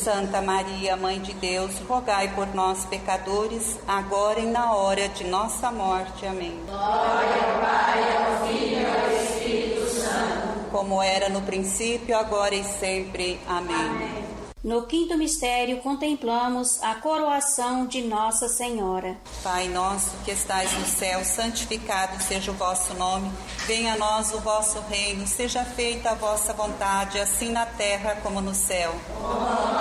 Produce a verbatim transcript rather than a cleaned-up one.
Santa Maria, Mãe de Deus, rogai por nós, pecadores, agora e na hora de nossa morte. Amém. Glória ao Pai, ao Filho e ao Espírito Santo. Como era no princípio, agora e sempre. Amém. Amém. No quinto mistério, contemplamos a coroação de Nossa Senhora. Pai nosso que estais no céu, santificado seja o vosso nome. Venha a nós o vosso reino, seja feita a vossa vontade, assim na terra como no céu.